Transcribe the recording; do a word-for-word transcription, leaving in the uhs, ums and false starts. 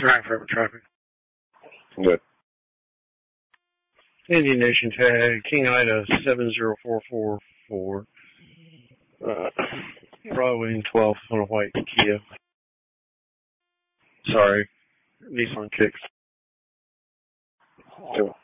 Ryan Forever Traffic. Good. Indian Nation tag, King Ida seven zero four four four. Uh, Broadway twelve on a white Kia. Sorry, Nissan Kicks. Cool.